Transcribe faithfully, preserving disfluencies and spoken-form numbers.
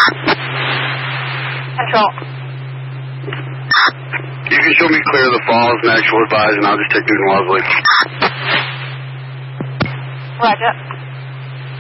Control. You can show me clear of the falls and actual advise, and I'll just take Newton Wellesley. Roger.